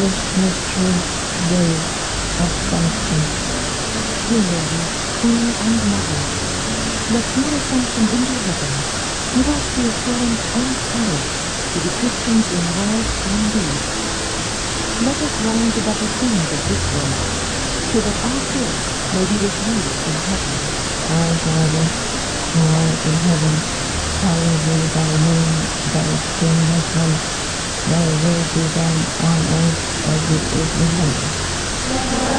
Jewish mystery days of fasting. Hail Mary, Queen and Mother, let your ascension into heaven give us the assurance and courage to be Christians in word and deed. Let us rise above the things of this world, so that our souls may be with you in heaven. Our Father, who art in heaven, hallowed be thy name. Thy kingdom come, thy will be done on earth as it is in heaven.